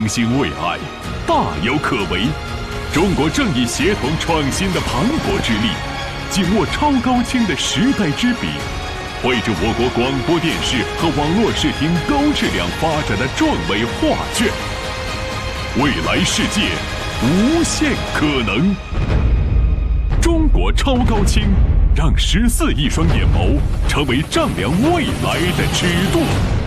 创新未来，大有可为。中国正以协同创新的磅礴之力，紧握超高清的时代之笔，绘制我国广播电视和网络视听高质量发展的壮伟画卷。未来世界，无限可能。中国超高清，让14亿双眼眸成为丈量未来的尺度。